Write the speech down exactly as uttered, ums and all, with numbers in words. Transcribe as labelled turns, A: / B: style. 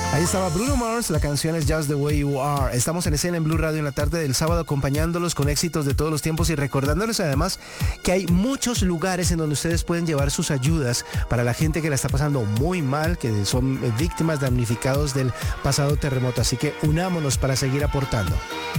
A: Ahí estaba Bruno Mars, la canción es Just the Way You Are. Estamos en escena en Blue Radio en la tarde del sábado, acompañándolos con éxitos de todos los tiempos y recordándoles además que hay muchos lugares en donde ustedes pueden llevar sus ayudas para la gente que la está pasando muy mal, que son víctimas damnificados del pasado terremoto. Así que unámonos para seguir aportando.